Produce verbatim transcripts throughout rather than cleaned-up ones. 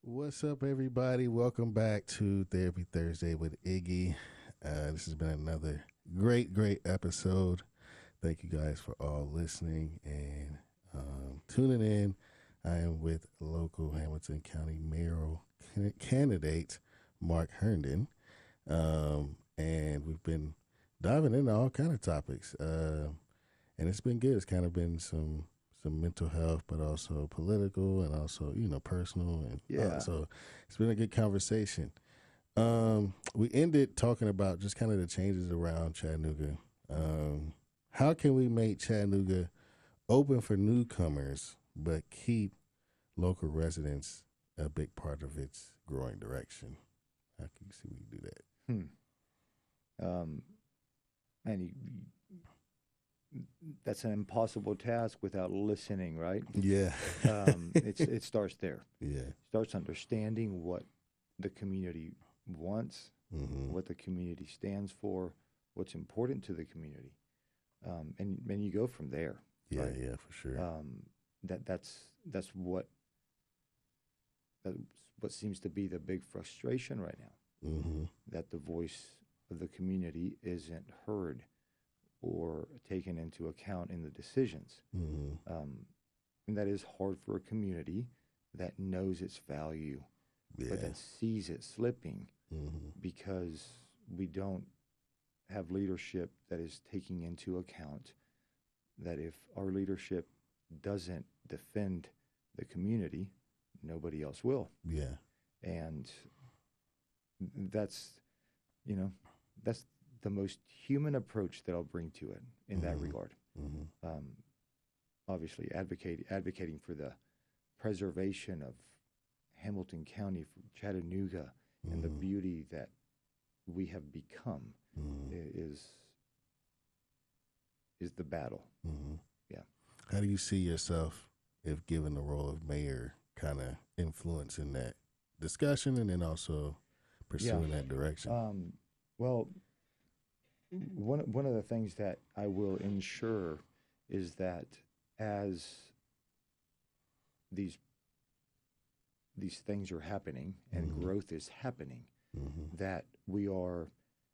What's up, everybody? Welcome back to Therapy Thursday with Iggy. Uh, this has been another great, great episode. Thank you guys for all listening and um, tuning in. I am with local Hamilton County mayoral can- candidate Mark Herndon, um, and we've been diving into all kind of topics, uh, and it's been good. It's kind of been some some mental health, but also political and also, you know, personal. And uh, Yeah. so it's been a good conversation. Um, we ended talking about just kind of the changes around Chattanooga. Um, how can we make Chattanooga open for newcomers, but keep local residents a big part of its growing direction? How can you see we can do that? Hmm. Um, and you, you- that's an impossible task without listening, right? Yeah. Um, it's it starts there. yeah. Starts understanding what the community wants, Mm-hmm. what the community stands for, what's important to the community, um, and and you go from there. Yeah, right? yeah, for sure. Um, that that's that's what that's what seems to be the big frustration right now. Mm-hmm. That the voice of the community isn't heard or taken into account in the decisions. Mm-hmm. Um, and that is hard for a community that knows its value, Yeah. but that sees it slipping Mm-hmm. because we don't have leadership that is taking into account that if our leadership doesn't defend the community, nobody else will. Yeah. And that's, you know, that's the most human approach that I'll bring to it in that Mhm. regard. Mm-hmm. Um, obviously, advocate, advocating for the preservation of Hamilton County, for Chattanooga, and the Mhm. beauty that we have become Mm-hmm. i- is is the battle. Mm-hmm. Yeah. How do you see yourself, if given the role of mayor, kind of influencing that discussion and then also pursuing that direction? Um, well, one one of the things that I will ensure is that as these these things are happening and Mhm. growth is happening, Mm-hmm. that we are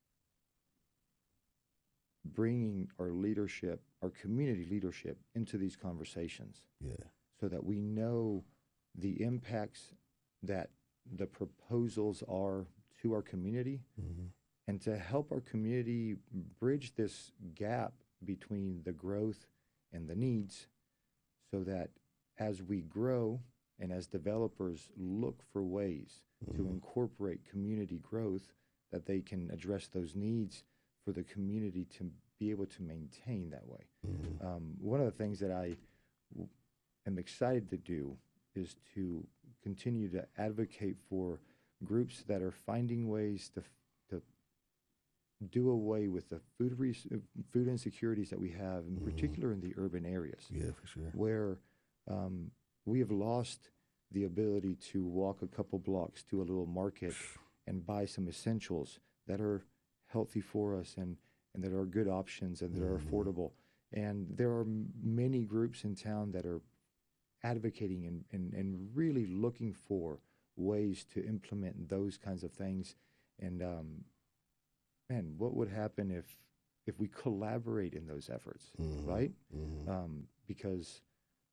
bringing our leadership, our community leadership, into these conversations Yeah. so that we know the impacts that the proposals are to our community, Mm-hmm. and to help our community bridge this gap between the growth and the needs so that as we grow and as developers look for ways to Mhm. incorporate community growth, that they can address those needs for the community to be able to maintain that way. Mm-hmm. Um, one of the things that I w- am excited to do is to continue to advocate for groups that are finding ways to f- to do away with the food res- uh, food insecurities that we have, in Mhm. particular in the urban areas, Yeah, for sure. where um, we have lost the ability to walk a couple blocks to a little market and buy some essentials that are healthy for us and, and that are good options and that are Mhm. affordable. And there are m- many groups in town that are advocating and, and, and really looking for ways to implement those kinds of things. And um, man, what would happen if if we collaborate in those efforts, Mhm. right? Mhm. Um, because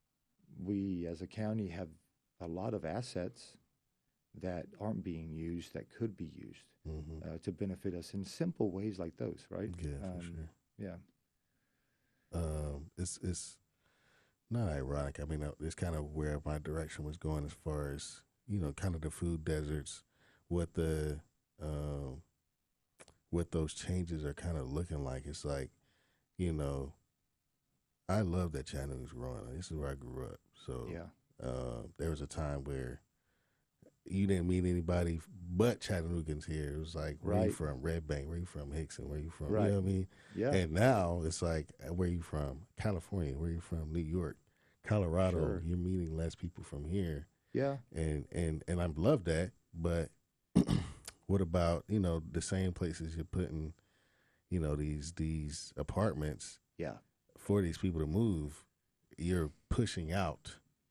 we as a county have a lot of assets that aren't being used that could be used Mhm. uh, to benefit us in simple ways like those, right? Yeah, for Um, sure. Yeah. Um, it's it's not ironic. I mean, uh, it's kind of where my direction was going as far as, you know, kind of the food deserts, what the um, what those changes are kind of looking like. It's like, you know, I love that Chattanooga's growing. This is where I grew up. So Yeah. uh, there was a time where you didn't meet anybody but Chattanoogans here. It was like, where you Right. from? Red Bank. Where you from? Hickson. Where you from? You Right. know what I mean? Yeah. And now it's like, uh, where you from? California. Where you from? New York. Colorado. Sure. You're meeting less people from here. Yeah. And, and, and I love that. But what about, you know, the same places you're putting, you know, these these apartments Yeah. for these people to move, you're pushing out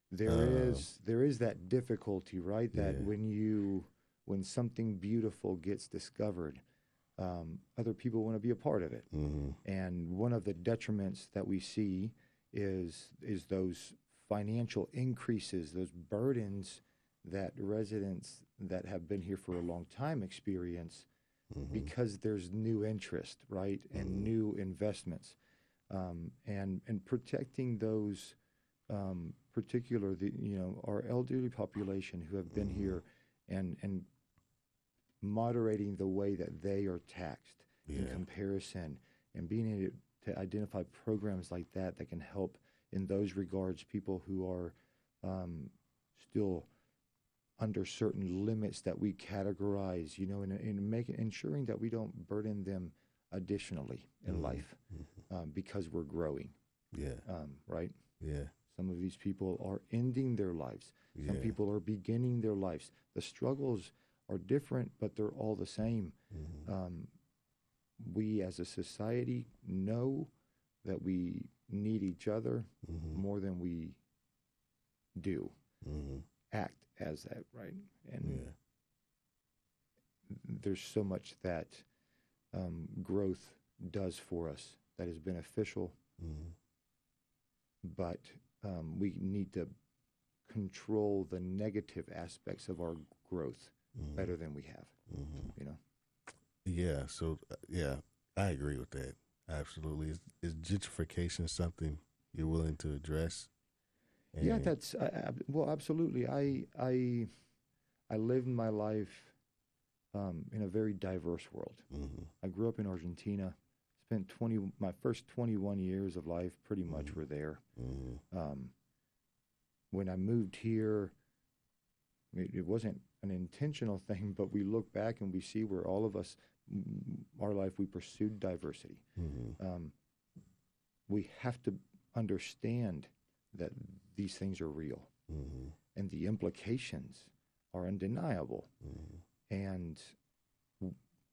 There Um, is there is that difficulty, right? That yeah. when you when something beautiful gets discovered, um, other people want to be a part of it. Mm-hmm. And one of the detriments that we see is is those financial increases, those burdens that residents that have been here for a long time experience Mm-hmm. because there's new interest, right, and Mm-hmm. new investments, um, and and protecting those um, particular the you know our elderly population who have been Mm-hmm. here, and and moderating the way that they are taxed in Yeah. comparison, and being able to identify programs like that that can help in those regards people who are um, still under certain limits that we categorize, you know, in, in making ensuring that we don't burden them additionally in Mm-hmm. life um, because we're growing, Yeah. um, right? Yeah. Some of these people are ending their lives. Some Yeah. people are beginning their lives. The struggles are different, but they're all the same. Mm-hmm. Um, we as a society know that we need each other Mm-hmm. more than we do Mm-hmm. act as that, right? And Yeah. there's so much that um, growth does for us that is beneficial, Mm-hmm. but um, we need to control the negative aspects of our growth Mm-hmm. better than we have, Mm-hmm. you know? Yeah. So uh, yeah, I agree with that. Absolutely. Is, is gentrification something you're willing to address? Yeah, And that's, uh, well, absolutely. I, I, I lived my life um, in a very diverse world. mm-hmm. I grew up in Argentina, spent twenty, my first twenty-one years of life pretty much Mm-hmm. were there. Mm-hmm. Um, when I moved here, it, it wasn't an intentional thing, but we look back and we see where all of us, mm, our life, we pursued diversity. Mm-hmm. Um, we have to understand that these things are real Mm-hmm. and the implications are undeniable. Mm-hmm. And w-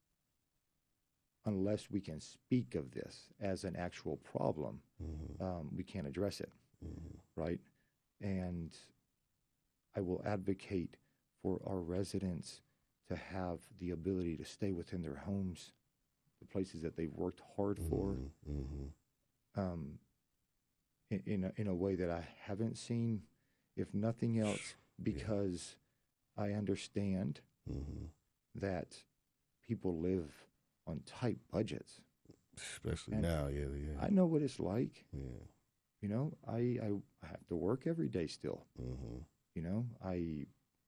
unless we can speak of this as an actual problem, Mm-hmm. um, we can't address it, Mm-hmm. right? And I will advocate for our residents to have the ability to stay within their homes, the places that they've worked hard for, Mm-hmm. um, in, in, a, in a way that I haven't seen, if nothing else, because I understand Mm-hmm. that people live on tight budgets. Especially And now, yeah, yeah, I know what it's like. yeah. You know, I, I, I have to work every day still. Mm-hmm. You know, I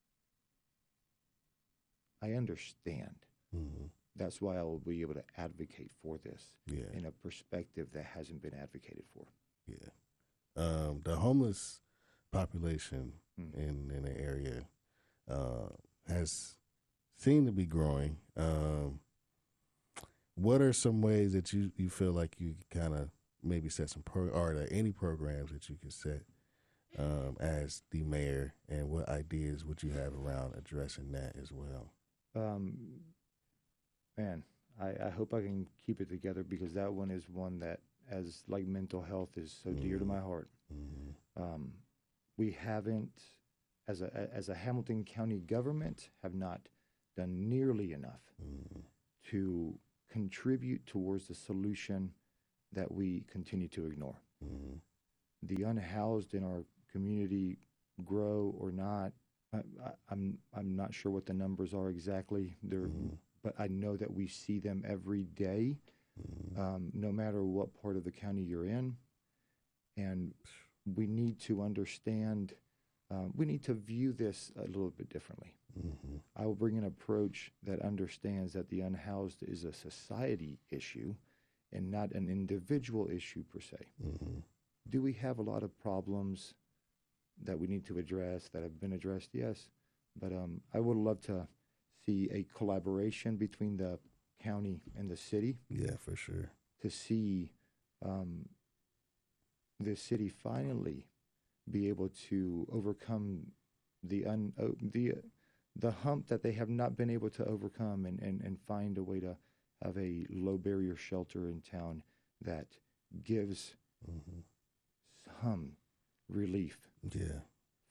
I understand. Mm-hmm. That's why I will be able to advocate for this Yeah, in a perspective that hasn't been advocated for. yeah. Um, the homeless population Mm. in in the area uh, has seemed to be growing. Um, what are some ways that you, you feel like you kind of maybe set some pro or are there any programs that you can set um, as the mayor, and what ideas would you have around addressing that as well? Um, man, I, I hope I can keep it together because that one is one that, as like mental health, is so dear to Mhm. my heart. Mm-hmm. Um, we haven't, as a as a Hamilton County government, have not done nearly enough Mm-hmm. to contribute towards the solution that we continue to ignore. Mm-hmm. The unhoused in our community grow or not. I, I, I'm I'm not sure what the numbers are exactly. They're, Mm-hmm. but I know that we see them every day, Mm-hmm. um, no matter what part of the county you're in, and we need to understand. Um, we need to view this a little bit differently. Mm-hmm. I will bring an approach that understands that the unhoused is a society issue and not an individual issue per se. Mm-hmm. Do we have a lot of problems that we need to address that have been addressed? Yes. But um, I would love to see a collaboration between the county and the city Yeah, for sure. to see um, the city finally be able to overcome the un, uh, the the hump that they have not been able to overcome, and, and, and find a way to have a low barrier shelter in town that gives Mm-hmm. some relief Yeah.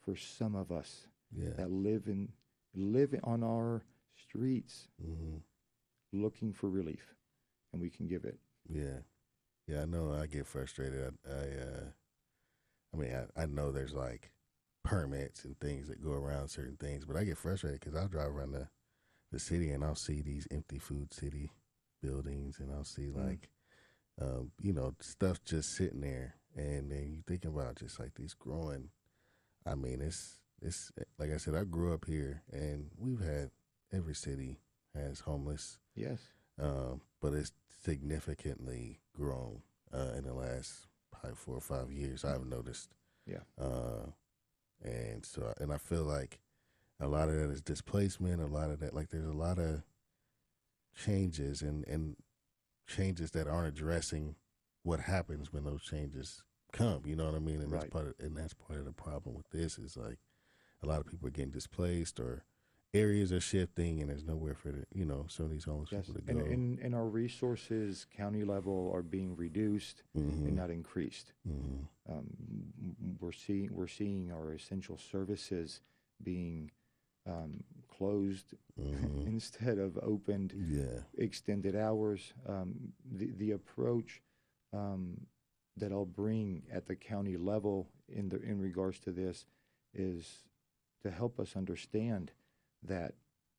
for some of us Yeah. that live in live on our streets Mm-hmm. looking for relief, and we can give it. Yeah. Yeah, I know I get frustrated. I, I, uh, I mean, I, I know there's like permits and things that go around certain things, but I get frustrated because I'll drive around the, the city and I'll see these empty food city buildings and I'll see Mm. like, um, you know, stuff just sitting there. And then you thinking about just like these growing, I mean, it's, it's like I said, I grew up here and we've had, every city has homeless, Yes. um, but it's significantly grown uh, in the last probably four or five years. I've noticed. Yeah. Uh, and so, and I feel like a lot of that is displacement. A lot of that, like, there's a lot of changes and and changes that aren't addressing what happens when those changes come. You know what I mean? And that's Right. part of, and that's part of the problem with this is like a lot of people are getting displaced or areas are shifting and there's nowhere for the, you know, some of these homeless Yes. people to And, go. and and our resources, county level, are being reduced Mm-hmm. and not increased. Mm-hmm. Um, m- m- we're seeing we're seeing our essential services being um, closed Mm-hmm. instead of opened, Yeah. extended hours. Um, the the approach um, that I'll bring at the county level in the in regards to this is to help us understand that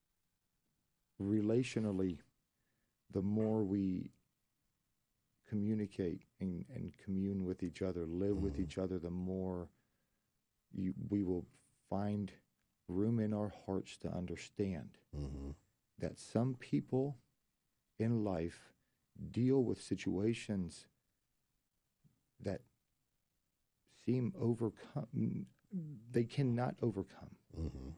relationally, the more we communicate and, and commune with each other, live with Mhm. each other, the more you, we will find room in our hearts to understand Mm-hmm. that some people in life deal with situations that seem overcome, they cannot overcome. Mm-hmm.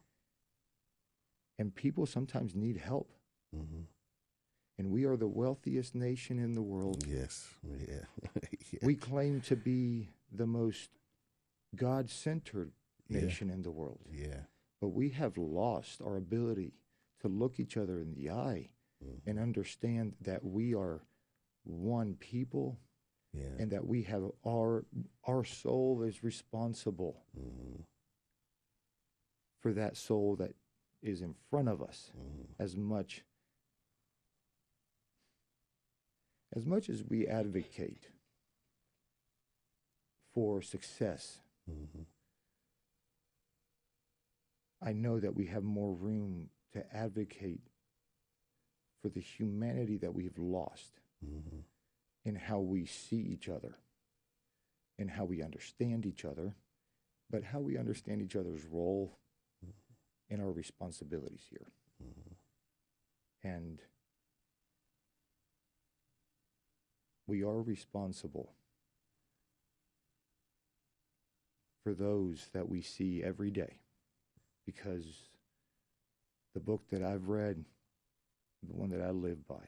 And people sometimes need help. Mm-hmm. And we are the wealthiest nation in the world. Yes. Yeah. Yeah. We claim to be the most God-centered Yeah. nation in the world. Yeah. But we have lost our ability to look each other in the eye Mm-hmm. and understand that we are one people Yeah. and that we have our our soul is responsible Mm-hmm. for that soul that is in front of us Mm-hmm. as much as much as we advocate for success. Mm-hmm. I know that we have more room to advocate for the humanity that we've lost Mm-hmm. in how we see each other, in how we understand each other, but how we understand each other's role and our responsibilities here. Mm-hmm. And we are responsible for those that we see every day, because the book that I've read, the one that I live by,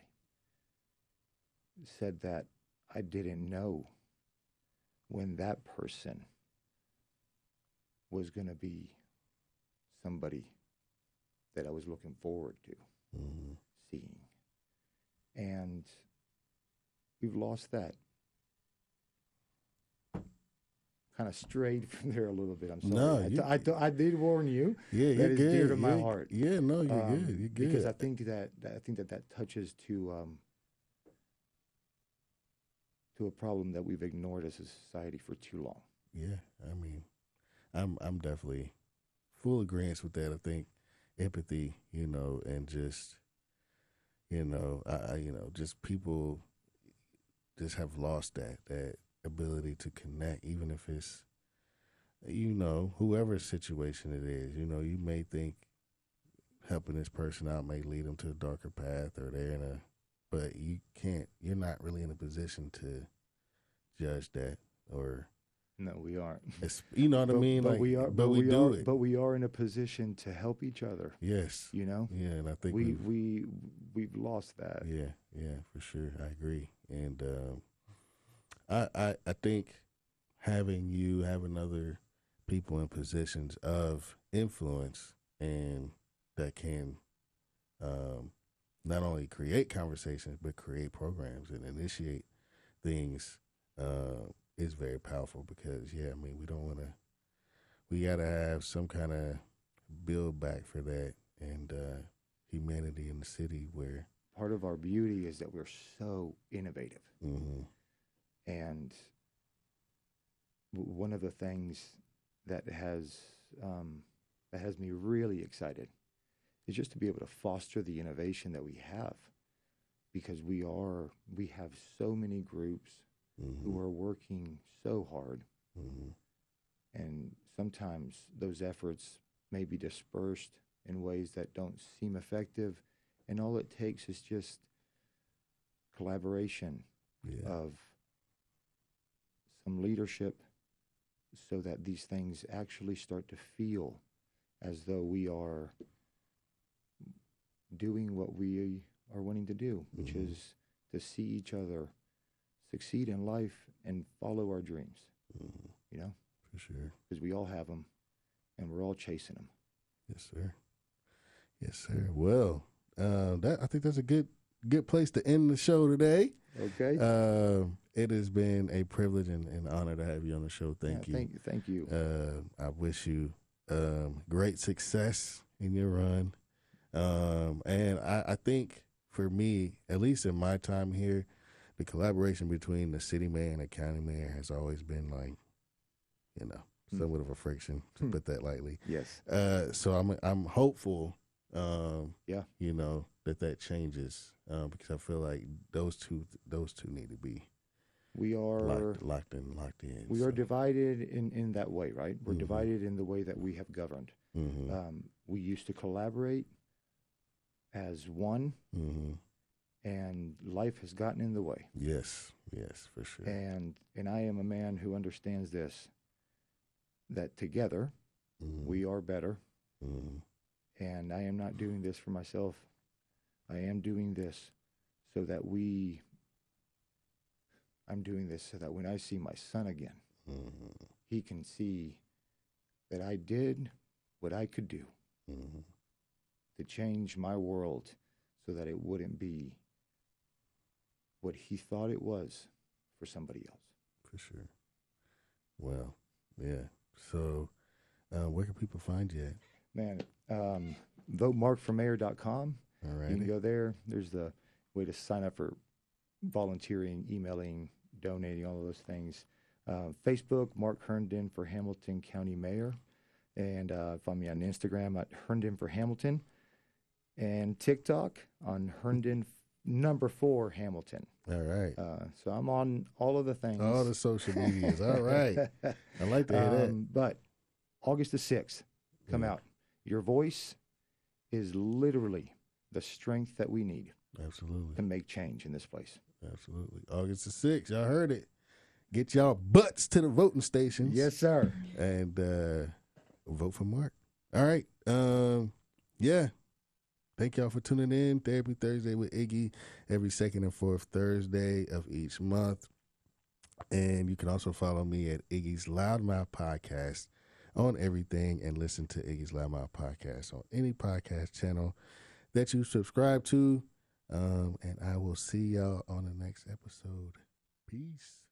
said that I didn't know when that person was going to be somebody that I was looking forward to Mm-hmm. seeing. And we've lost that. Kind of strayed from there a little bit. I'm sorry. No, I, you- th- I, th- I did warn you. Yeah, That you're is good. dear to my Yeah, heart. Yeah, no, you're um, good. You're good. Because I think that, that I think that that touches to um, to a problem that we've ignored as a society for too long. Yeah, I mean, I'm I'm definitely full agreement with that. I think empathy, you know, and just, you know, I, I you know, just people just have lost that that ability to connect, even if it's, you know, whoever situation it is. You know, you may think helping this person out may lead them to a darker path, or they're in a, but you can't. You're not really in a position to judge that, or No, we aren't. it's, you know what but, I mean. but like, we are. but, But we, do are. it. But we are in a position to help each other. Yes. You know. Yeah, and I think We we've- we we've lost that. Yeah, yeah, for sure. I agree. And um, I, I I think having you, having other people in positions of influence and that can um, not only create conversations but create programs and initiate things uh, is very powerful, because yeah, I mean, we don't want to we got to have some kind of build back for that and uh, humanity in the city where. Part of our beauty is that we're so innovative. Mm-hmm. And w- one of the things that has um, that has me really excited is just to be able to foster the innovation that we have, because we are we have so many groups mm-hmm. who are working so hard, mm-hmm. and sometimes those efforts may be dispersed in ways that don't seem effective, and all it takes is just collaboration yeah. of some leadership, so that these things actually start to feel as though we are doing what we are wanting to do, which mm-hmm. is to see each other succeed in life and follow our dreams. Mm-hmm. You know? For sure. Because we all have them, and we're all chasing them. Yes, sir. Yes, sir. Well, uh, that I think that's a good good place to end the show today. Okay. Uh, it has been a privilege and an honor to have you on the show. Thank yeah, you. Thank you. Thank you. Uh, I wish you um, great success in your run. Um, and I, I think for me, at least in my time here, the collaboration between the city mayor and the county mayor has always been like, you know, mm. somewhat of a friction, to mm. put that lightly. Yes. Uh, so I'm I'm hopeful. Um, yeah. You know that that changes uh, because I feel like those two those two need to be. We are locked, locked in, locked in. We so. are divided in, in that way, right? We're mm-hmm. divided in the way that we have governed. Mm-hmm. Um, we used to collaborate as one, mm-hmm. and life has gotten in the way. Yes, yes, for sure. And and I am a man who understands this, that together mm-hmm. we are better. Mm-hmm. And I am not doing this for myself. I am doing this so that we, I'm doing this so that when I see my son again, mm-hmm. he can see that I did what I could do mm-hmm. to change my world so that it wouldn't be what he thought it was for somebody else. For sure. Well, yeah. So uh, where can people find you at? Man, um, vote mark for mayor dot com. All right. You can go there. There's the way to sign up for volunteering, emailing, donating, all of those things. Uh, Facebook, Mark Herndon for Hamilton County Mayor. And uh, find me on Instagram at Herndon for Hamilton. And TikTok on Herndon number four Hamilton. All right. Uh, so I'm on all of the things. All the social medias. All right. I like to hear um, that. But August the sixth, come yeah. out. Your voice is literally the strength that we need. Absolutely. To make change in this place. Absolutely. August the sixth, y'all heard it. Get y'all butts to the voting stations. Yes, sir. And uh, vote for Mark. All right. Um, yeah. Thank y'all for tuning in. Therapy Thursday with Iggy every second and fourth Thursday of each month. And you can also follow me at Iggy's Loudmouth Podcast on everything, and listen to Iggy's Loudmouth Podcast on any podcast channel that you subscribe to. Um, and I will see y'all on the next episode. Peace.